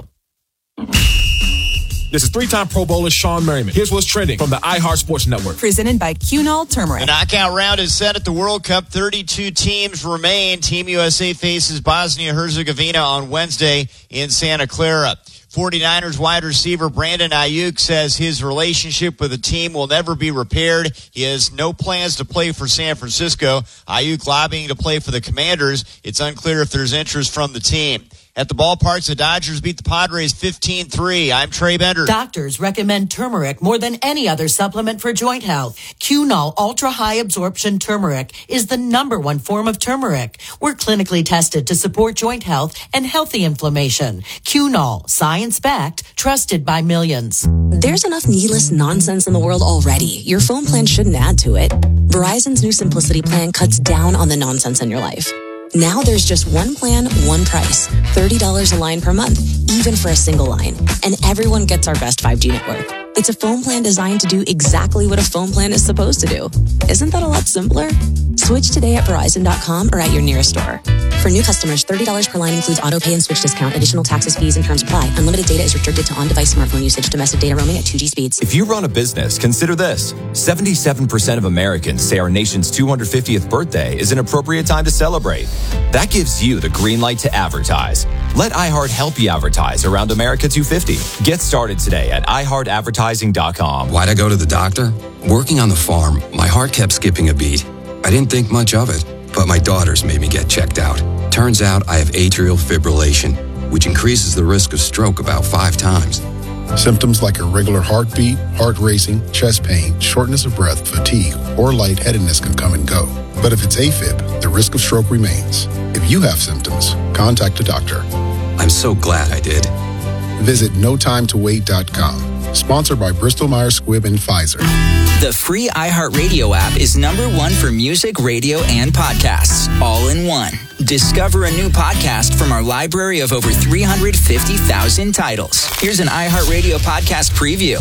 This is three-time Pro Bowler Sean Merriman. Here's what's trending from the iHeart Sports Network. Presented by Cunol Turmeric. The knockout round is set at the World Cup. thirty-two teams remain. Team U S A faces Bosnia-Herzegovina on Wednesday in Santa Clara. forty-niners wide receiver Brandon Ayuk says his relationship with the team will never be repaired. He has no plans to play for San Francisco. Ayuk lobbying to play for the Commanders. It's unclear if there's interest from the team. At the ballparks, the Dodgers beat the Padres fifteen three. I'm Trey Bender. Doctors recommend turmeric more than any other supplement for joint health. Cunol Ultra High Absorption Turmeric is the number one form of turmeric. We're clinically tested to support joint health and healthy inflammation. Cunol, science-backed, trusted by millions. There's enough needless nonsense in the world already. Your phone plan shouldn't add to it. Verizon's new Simplicity plan cuts down on the nonsense in your life. Now there's just one plan, one price. thirty dollars a line per month, even for a single line. And everyone gets our best five G network. It's a phone plan designed to do exactly what a phone plan is supposed to do. Isn't that a lot simpler? Switch today at Verizon dot com or at your nearest store. For new customers, thirty dollars per line includes auto pay and switch discount. Additional taxes, fees, and terms apply. Unlimited data is restricted to on-device smartphone usage. Domestic data roaming at two G speeds. If you run a business, consider this. seventy-seven percent of Americans say our nation's two hundred fiftieth birthday is an appropriate time to celebrate. That gives you the green light to advertise. Let iHeart help you advertise around America two fifty. Get started today at i heart advertising dot com. Why'd I go to the doctor? Working on the farm, my heart kept skipping a beat. I didn't think much of it, but my daughters made me get checked out. Turns out I have atrial fibrillation, which increases the risk of stroke about five times. Symptoms like irregular heartbeat, heart racing, chest pain, shortness of breath, fatigue, or lightheadedness can come and go. But if it's AFib, the risk of stroke remains. If you have symptoms, contact a doctor. I'm so glad I did. Visit no time to wait dot com. Sponsored by Bristol Myers Squibb and Pfizer. The free iHeartRadio app is number one for music, radio, and podcasts, all in one. Discover a new podcast from our library of over three hundred fifty thousand titles. Here's an iHeartRadio podcast preview.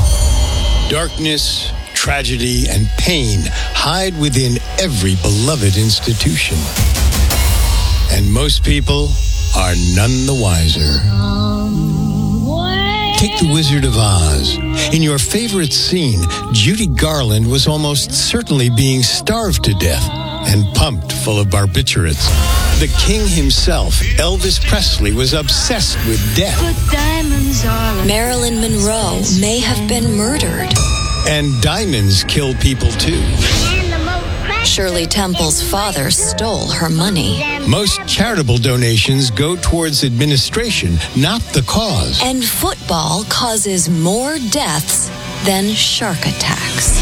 Darkness, tragedy, and pain hide within every beloved institution. And most people are none the wiser. Take The Wizard of Oz. In your favorite scene, Judy Garland was almost certainly being starved to death and pumped full of barbiturates. The king himself, Elvis Presley, was obsessed with death. Marilyn Monroe may have been murdered. And diamonds kill people too. Shirley Temple's father stole her money. Most charitable donations go towards administration, not the cause. And football causes more deaths than shark attacks.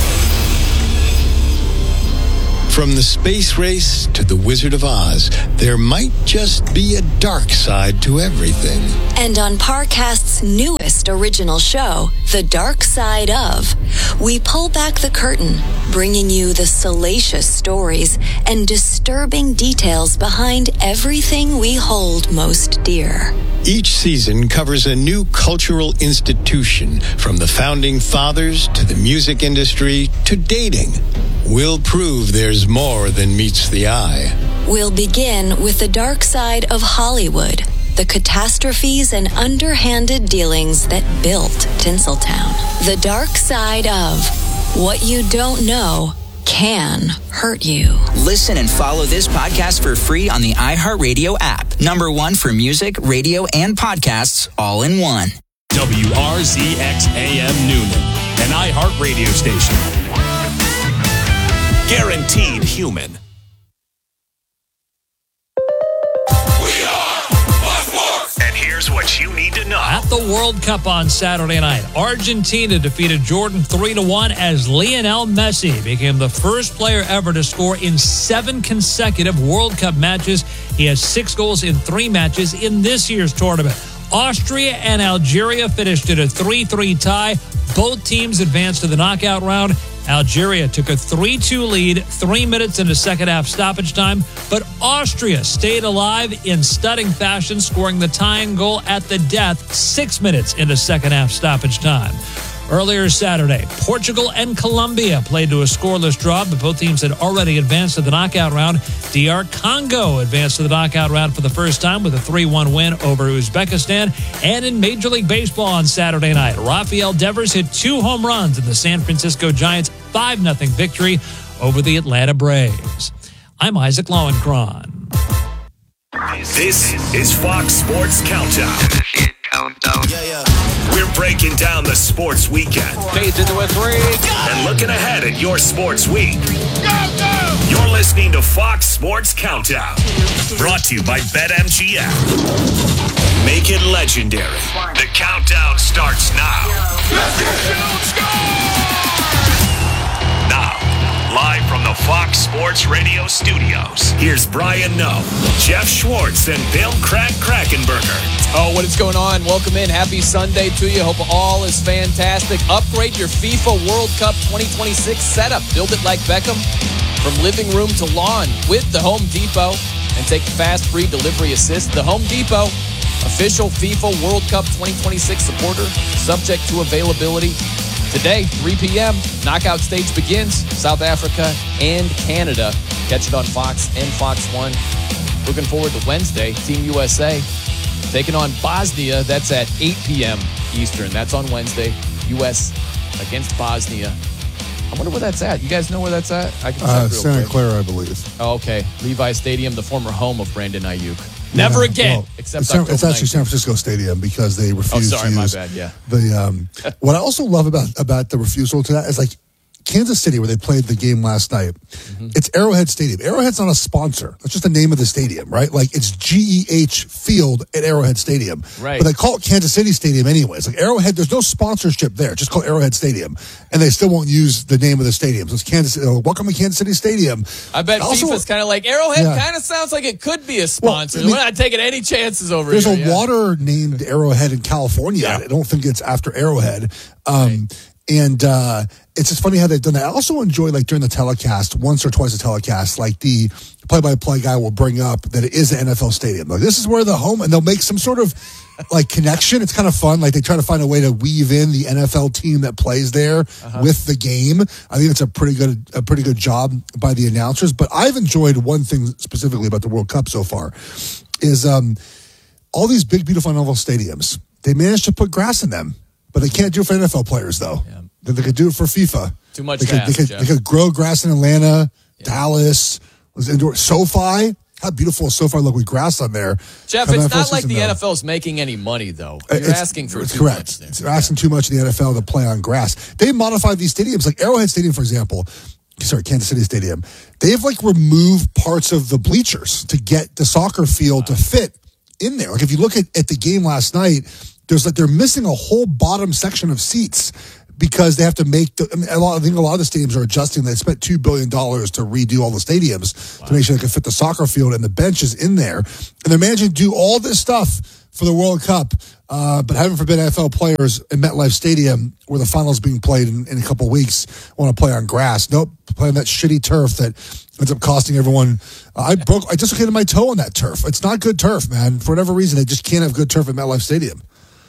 From the space race to the Wizard of Oz, there might just be a dark side to everything. And on Parcast's newest original show, The Dark Side of, we pull back the curtain, bringing you the salacious stories and disturbing details behind everything we hold most dear. Each season covers a new cultural institution, from the founding fathers to the music industry to dating. We'll prove there's more than meets the eye. We'll begin with the dark side of Hollywood, the catastrophes and underhanded dealings that built Tinseltown. The dark side of what you don't know can hurt you. Listen and follow this podcast for free on the iHeartRadio app. Number one for music, radio, and podcasts all in one. W R Z X A M Noonan, an iHeartRadio station. Guaranteed human. And here's what you need to know. At the World Cup on Saturday night, Argentina defeated Jordan three to one as Lionel Messi became the first player ever to score in seven consecutive World Cup matches. He has six goals in three matches in this year's tournament. Austria and Algeria finished at a three three tie. Both teams advanced to the knockout round. Algeria took a three two lead three minutes into second half stoppage time, but Austria stayed alive in stunning fashion, scoring the tying goal at the death six minutes into second half stoppage time. Earlier Saturday, Portugal and Colombia played to a scoreless draw, but both teams had already advanced to the knockout round. D R Congo advanced to the knockout round for the first time with a three one win over Uzbekistan. And in Major League Baseball on Saturday night, Rafael Devers hit two home runs in the San Francisco Giants' five nothing victory over the Atlanta Braves. I'm Isaac Lowenkron. This is Fox Sports Countdown. Countdown. Yeah, yeah. We're breaking down the sports weekend. Fades into a three. And looking ahead at your sports week. Go, go! You're listening to Fox Sports Countdown. Brought to you by BetMGM. Make it legendary. The countdown starts now. Now, live from the Fox Sports Radio studios, here's Brian Noe, Jeff Schwartz, and Bill Crack Krackenberger. Oh, what is going on? Welcome in. Happy Sunday to you. Hope all is fantastic. Upgrade your FIFA World Cup twenty twenty-six setup. Build it like Beckham from living room to lawn with the Home Depot and take fast free delivery assist. The Home Depot, official FIFA World Cup twenty twenty-six supporter, subject to availability. Today, three p.m., knockout stage begins. South Africa and Canada. Catch it on Fox and Fox one. Looking forward to Wednesday. Team U S A taking on Bosnia. That's at eight p.m. Eastern. That's on Wednesday. U S against Bosnia. I wonder where that's at. You guys know where that's at? I can check uh, real Santa quick. Clara, I believe. Oh, okay. Levi Stadium, the former home of Brandon Ayuk. Never Yeah, again, well, except it's, San, October it's actually ninth. San Francisco Stadium because they refused Oh, sorry, to my use bad, yeah. the. Um, what I also love about about the refusal to that is like Kansas City, where they played the game last night. Mm-hmm. It's Arrowhead Stadium. Arrowhead's not a sponsor. That's just the name of the stadium, right? Like it's G E H Field at Arrowhead Stadium. Right. But they call it Kansas City Stadium anyways. Like Arrowhead, there's no sponsorship there. Just call it Arrowhead Stadium. And they still won't use the name of the stadium. So it's Kansas City. Oh, welcome to Kansas City Stadium. I bet Also- FIFA's kind of like, Arrowhead Yeah. kind of sounds like it could be a sponsor. I mean, We're not taking any chances over There's here. a yeah. water named Arrowhead in California. I don't think it's after Arrowhead. Um, and uh, it's just funny how they've done that. I also enjoy, like, during the telecast, once or twice a telecast, like the play-by-play guy will bring up that it is an N F L stadium. Like, this is where the home, and they'll make some sort of, like, connection. It's kind of fun. Like, they try to find a way to weave in the N F L team that plays there Uh-huh. with the game. I think it's a pretty good, a pretty good job by the announcers. But I've enjoyed one thing specifically about the World Cup so far is um, all these big, beautiful N F L stadiums. They managed to put grass in them, but they can't do it for N F L players, though. Yeah. They, they could do it for FIFA. Too much They could, to they, ask, could, Jeff. they could grow grass in Atlanta, Dallas, was indoor. SoFi. How beautiful is SoFi look with grass on there? Jeff, Come it's N F L not like season, the though. N F L's making any money, though. You're It's- asking for it's too correct. much there. They're asking too much of the N F L to play on grass. They modified these stadiums, like Arrowhead Stadium, for example. sorry, Kansas City Stadium, they've like removed parts of the bleachers to get the soccer field to fit in there. Like if you look at, at the game last night, there's like they're missing a whole bottom section of seats because they have to make the, I, mean, a lot, I think a lot of the stadiums are adjusting. They spent two billion dollars to redo all the stadiums wow. to make sure they can fit the soccer field and the benches in there. And they're managing to do all this stuff for the World Cup. Uh, but heaven forbid N F L players in MetLife Stadium, where the finals being played in, in a couple of weeks, want to play on grass. Nope, play on that shitty turf that ends up costing everyone. Uh, I broke, I dislocated my toe on that turf. It's not good turf, man. For whatever reason, they just can't have good turf at MetLife Stadium.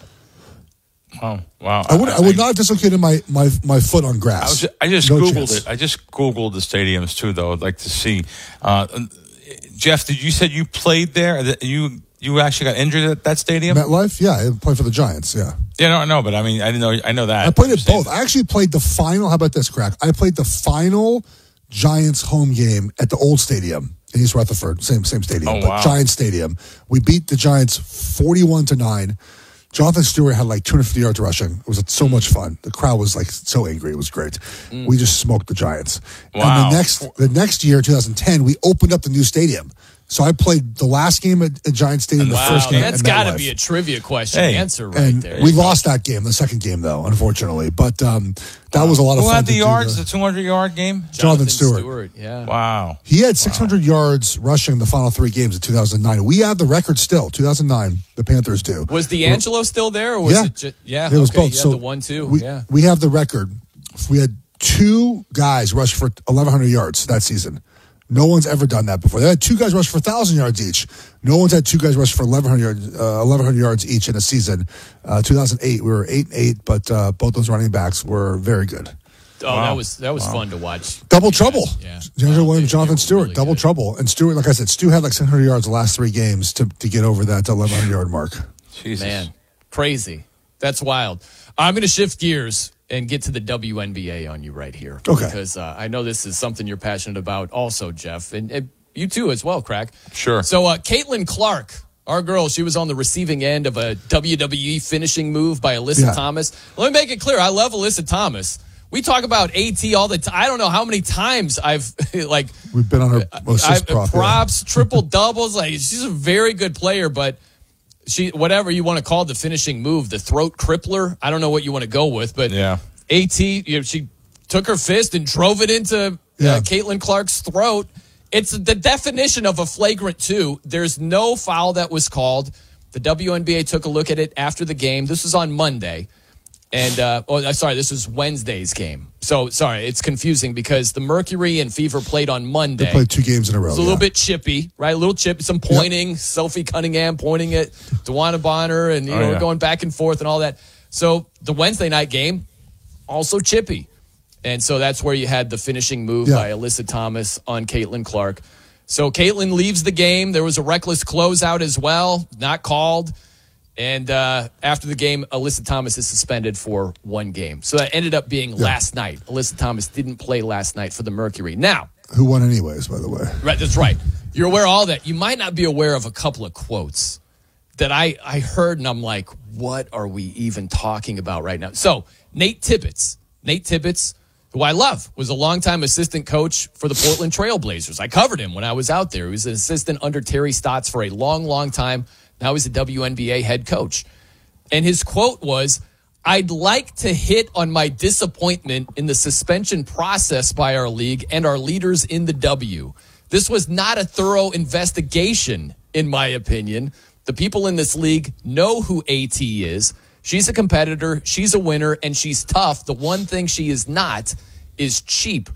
Oh wow! I would I, I would I, not have dislocated my, my, my foot on grass. I, was just, I just no googled chance. it. I just googled the stadiums too, though. I'd like to see. Uh, Jeff, did you said you played there? That you you actually got injured at that stadium? MetLife, yeah, I played for the Giants. Yeah, yeah, no, no, but I mean, I didn't know. I know that I played at both. I actually played the final. How about this, Crack? I played the final Giants home game at the old stadium in East Rutherford, same same stadium, oh, but wow. Giants Stadium. We beat the Giants forty-one to nine. Jonathan Stewart had like two hundred fifty yards rushing. It was so much fun. The crowd was like so angry. It was great. Mm. We just smoked the Giants. Wow. And the next the next year, twenty ten, we opened up the new stadium. So I played the last game at, at Giants Stadium, wow, the first game. That's got to be a trivia question hey. answer right and there. We lost that game, the second game though, unfortunately. But um, that was a lot of Who fun. had the to yards, the, the two hundred yard game? Jonathan, Jonathan Stewart. Stewart. Yeah. Wow. He had six hundred wow. yards rushing in the final three games of two thousand nine. We have the record still, two thousand nine. The Panthers do. Was D'Angelo still there? Or was yeah. it just, yeah. It was okay, both. You had so the one, two. We, yeah. we have the record. We had two guys rush for eleven hundred yards that season. No one's ever done that before. They had two guys rush for one thousand yards each. No one's had two guys rush for eleven hundred yards, uh, eleven hundred yards each in a season. Uh, two thousand eight, we were eight and eight, but uh, both those running backs were very good. Oh, wow. that was that was wow. fun to watch. Double trouble. Yeah. D'Angelo wow, Williams, dude, Jonathan Stewart, really double good. trouble. And Stewart, like I said, Stu had like seven hundred yards the last three games to, to get over that eleven hundred yard mark. Jesus. Man, crazy. That's wild. I'm going to shift gears and get to the W N B A on you right here. Okay. Because uh, I know this is something you're passionate about also, Jeff. And, and you too as well, Crack. Sure. So uh, Caitlin Clark, our girl, she was on the receiving end of a W W E finishing move by Alyssa Yeah. Thomas. Let me make it clear. I love Alyssa Thomas. We talk about AT all the time. I don't know how many times I've, like... We've been on her assist I, prop, props, yeah. triple doubles. Like, she's a very good player, but she, whatever you want to call the finishing move, the throat crippler, I don't know what you want to go with, but yeah. AT, you know, she took her fist and drove it into Yeah. uh, Caitlin Clark's throat. It's the definition of a flagrant two. There's no foul that was called. The W N B A took a look at it after the game. This was on Monday. And, uh, oh, sorry, this was Wednesday's game. So, sorry, it's confusing because the Mercury and Fever played on Monday. They played two games in a row. It's a yeah. little bit chippy, right? A little chippy, some pointing, Yep. Sophie Cunningham pointing at DeWanna Bonner, and, you Oh, know, yeah. going back and forth and all that. So, the Wednesday night game, also chippy. And so that's where you had the finishing move Yeah. by Alyssa Thomas on Caitlin Clark. So Caitlin leaves the game. There was a reckless closeout as well, not called. And uh, after the game, Alyssa Thomas is suspended for one game. So that ended up being Yeah. last night. Alyssa Thomas didn't play last night for the Mercury. Now, Who won anyways, by the way. right, that's right. You're aware of all that. You might not be aware of a couple of quotes that I, I heard, and I'm like, what are we even talking about right now? So Nate Tibbetts, Nate Tibbetts, who I love, was a longtime assistant coach for the Portland Trail Blazers. I covered him when I was out there. He was an assistant under Terry Stotts for a long, long time. Now he's a W N B A head coach. And his quote was, I'd like to hit on my disappointment in the suspension process by our league and our leaders in the W. This was not a thorough investigation, in my opinion. The people in this league know who AT is. She's a competitor, she's a winner, and she's tough. The one thing she is not is cheap.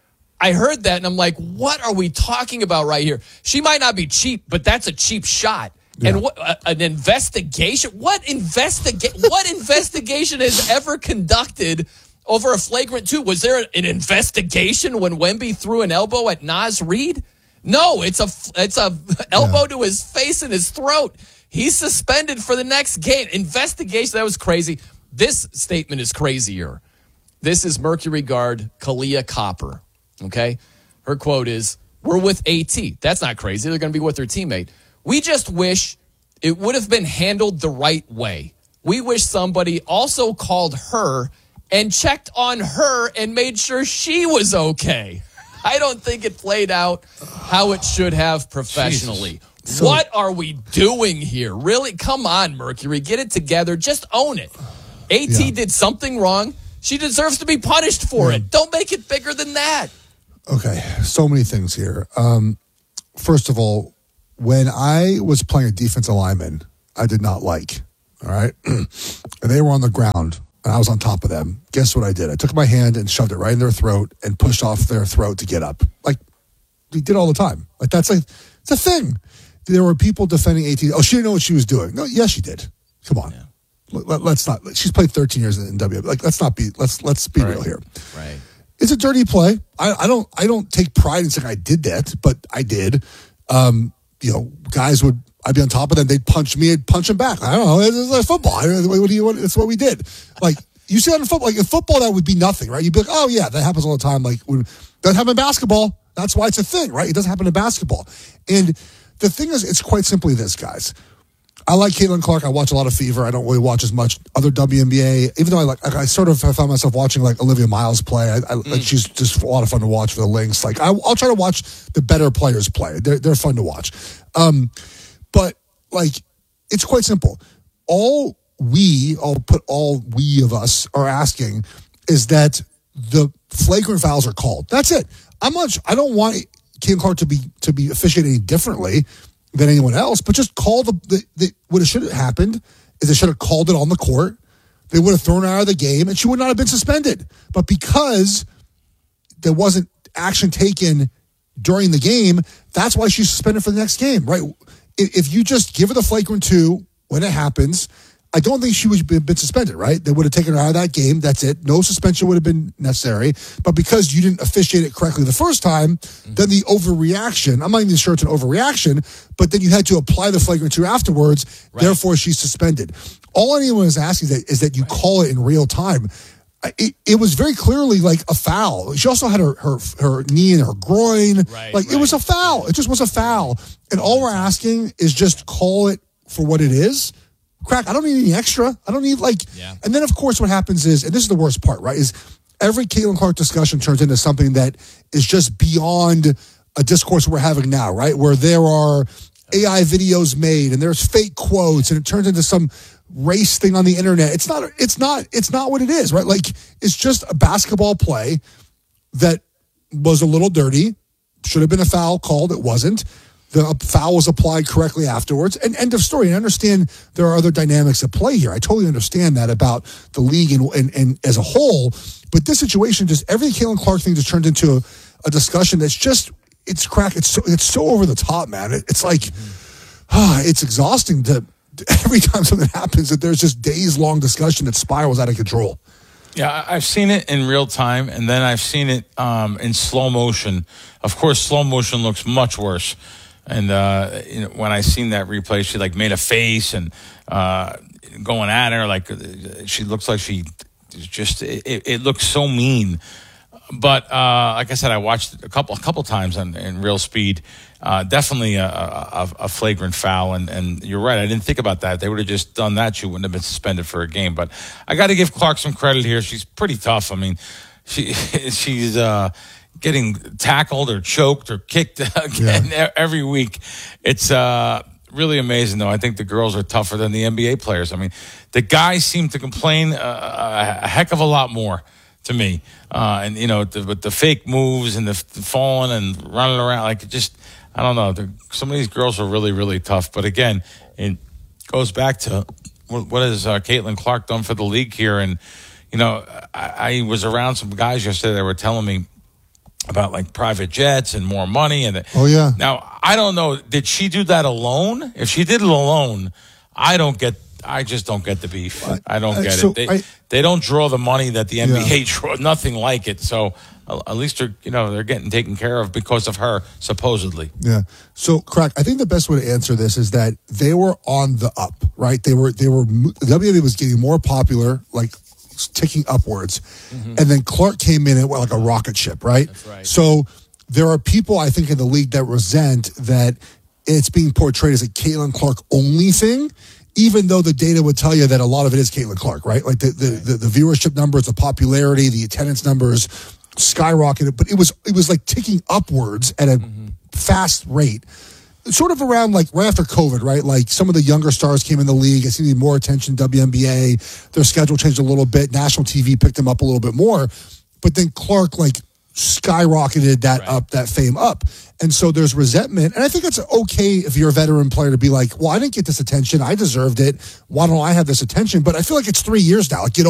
I heard that, and I'm like, what are we talking about right here? She might not be cheap, but that's a cheap shot. Yeah. And what uh, an investigation? What investiga- What investigation is ever conducted over a flagrant two? Was there an investigation when Wemby threw an elbow at Naz Reid? No, it's a it's a elbow yeah. to his face and his throat. He's suspended for the next game. Investigation, that was crazy. This statement is crazier. This is Mercury guard Kalia Copper. Okay, her quote is, "We're with AT." That's not crazy. They're going to be with their teammate. We just wish it would have been handled the right way. We wish somebody also called her and checked on her and made sure she was okay. I don't think it played out how it should have professionally. So, what are we doing here? Really? Come on, Mercury. Get it together. Just own it. AT yeah. did something wrong. She deserves to be punished for yeah. it. Don't make it bigger than that. Okay, so many things here. Um, first of all, when I was playing a defensive lineman, I did not like, all right? And they were on the ground, and I was on top of them. Guess what I did? I took my hand and shoved it right in their throat and pushed off their throat to get up. Like, we did all the time. Like, that's like, it's a thing. There were people defending AT. Oh, she didn't know what she was doing. No, yes, she did. Come on. Yeah. Let, let's not. She's played thirteen years in W. Like, let's not be. Let's let's be right. real here. Right. It's a dirty play. I, I don't. I don't take pride in saying I did that, but I did. Um, you know, guys would. I'd be on top of them. They'd punch me. I'd punch them back. I don't know. It's like football. What do you? What, it's what we did. Like you see that in football. Like in football, that would be nothing, right? You'd be like, oh yeah, that happens all the time. Like when, doesn't happen in basketball. That's why it's a thing, right? It doesn't happen in basketball. And the thing is, it's quite simply this, guys. I like Caitlin Clark. I watch a lot of Fever. I don't really watch as much other W N B A. Even though I like, I sort of I found myself watching like Olivia Miles play. I, I mm. like she's just a lot of fun to watch for the Lynx. Like I, I'll try to watch the better players play. They're they're fun to watch. Um, but like it's quite simple. All we, I'll put all we of us are asking is that the flagrant fouls are called. That's it. I'm not. I don't want Caitlin Clark to be to be officiating differently than anyone else, but just call the, the, the what it should have happened is they should have called it on the court. They would have thrown her out of the game, and she would not have been suspended. But because there wasn't action taken during the game, that's why she's suspended for the next game, right? If, if you just give her the flagrant two when it happens, I don't think she would have been suspended, right? They would have taken her out of that game. That's it. No suspension would have been necessary. But because you didn't officiate it correctly the first time, mm-hmm. then the overreaction, I'm not even sure it's an overreaction, but then you had to apply the flagrant two afterwards. Right. Therefore, she's suspended. All anyone is asking is that, is that you right. call it in real time. It, it was very clearly like a foul. She also had her her, her knee in her groin. Right, like right. It was a foul. Yeah. It just was a foul. And all we're asking is just call it for what it is. Crack, I don't need any extra. I don't need like, yeah. And then of course what happens is, and this is the worst part, right, is every Caitlin Clark discussion turns into something that is just beyond a discourse we're having now, right, where there are A I videos made and there's fake quotes and it turns into some race thing on the internet. It's not, it's not, it's not what it is, right? Like it's just a basketball play that was a little dirty, should have been a foul called, it wasn't. The foul was applied correctly afterwards, and end of story. And I understand there are other dynamics at play here. I totally understand that about the league and, and, and as a whole. But this situation, just every Caitlin Clark thing just turned into a, a discussion that's just, it's crack. It's so, it's so over the top, man. It, it's like, ah, it's exhausting to every time something happens that there's just days long discussion that spirals out of control. Yeah, I've seen it in real time, and then I've seen it um, in slow motion. Of course, slow motion looks much worse. And uh, you know, when I seen that replay, she like made a face and uh, going at her like she looks like she just it, it looks so mean. But uh, like I said, I watched it a couple a couple times on, in real speed. Uh, definitely a, a, a flagrant foul, and, and you're right. I didn't think about that. If they would have just done that, she wouldn't have been suspended for a game. But I got to give Clark some credit here. She's pretty tough. I mean, she she's. Uh, getting tackled or choked or kicked again yeah. every week. It's uh, really amazing, though. I think the girls are tougher than the N B A players. I mean, the guys seem to complain uh, a heck of a lot more to me. Uh, and, you know, the, with the fake moves and the, the falling and running around, like, it just, I don't know. The, some of these girls are really, really tough. But, again, it goes back to what, what has uh, Caitlin Clark done for the league here. And, you know, I, I was around some guys yesterday that were telling me about like private jets and more money. And oh yeah. Now I don't know. Did she do that alone? If she did it alone, I don't get. I just don't get the beef. I, I don't get so it. They, I, they don't draw the money that the N B A yeah. draw. Nothing like it. So uh, at least they're you know they're getting taken care of because of her supposedly. Yeah. So Crack, I think the best way to answer this is that they were on the up, right? They were. They were. The W N B A was getting more popular, like ticking upwards, mm-hmm. and then Clark came in at like a rocket ship, right? That's right. So there are people I think in the league that resent that it's being portrayed as a Caitlin Clark only thing, even though the data would tell you that a lot of it is Caitlin Clark, right? Like the, the, the, the viewership numbers, the popularity, the attendance numbers skyrocketed, but it was it was like ticking upwards at a mm-hmm. fast rate. Sort of around like right after COVID, right? Like some of the younger stars came in the league. I see more attention, W N B A. Their schedule changed a little bit. National T V picked them up a little bit more. But then Clark like skyrocketed that right. up, that fame up. And so there's resentment. And I think it's okay if you're a veteran player to be like, well, I didn't get this attention. I deserved it. Why don't I have this attention? But I feel like it's three years now. Like, get